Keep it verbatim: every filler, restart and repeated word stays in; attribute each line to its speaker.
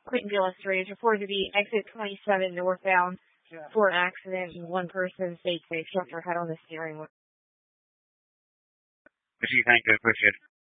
Speaker 1: Clayton Gillis three is reported to be exit twenty-seven northbound for an accident and one person stayed safe, struck her head on the steering wheel.
Speaker 2: What do you think? I appreciate it.